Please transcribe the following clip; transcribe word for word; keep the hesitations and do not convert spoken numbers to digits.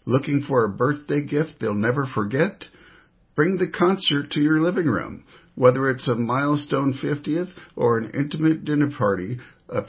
Looking for a birthday gift they'll never forget? Bring the concert to your living room. Whether it's a milestone fiftieth or an intimate dinner party, a